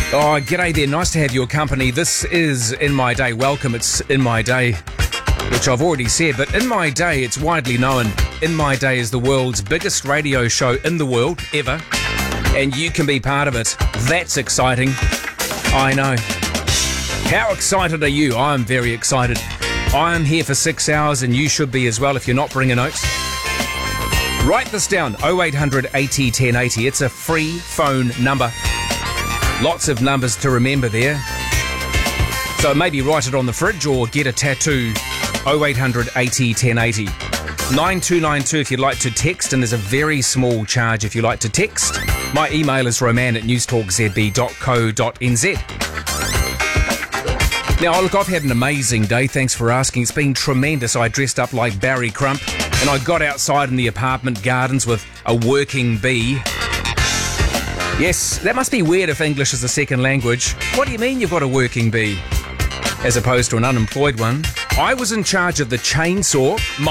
Oh, g'day there. Nice to have your company. This is In My Day. Welcome. It's In My Day, which I've already said, but In My Day, it's widely known. In My Day is the world's biggest radio show in the world, ever, and you can be part of it. That's exciting. I know. How excited are you? I'm very excited. I'm here for 6 hours, and you should be as well if you're not bringing notes. Write this down, 0800 80 1080. It's a free phone number. Lots of numbers to remember there. So maybe write it on the fridge or get a tattoo. 0800 80 1080. 9292 if you'd like to text, and there's a very small charge if you like to text. My email is roman@newstalkzb.co.nz. Now, look, I've had an amazing day. Thanks for asking. It's been tremendous. I dressed up like Barry Crump, and I got outside in the apartment gardens with a working bee. Yes, that must be weird if English is a second language. What do you mean you've got a working bee? As opposed to an unemployed one. I was in charge of the chainsaw.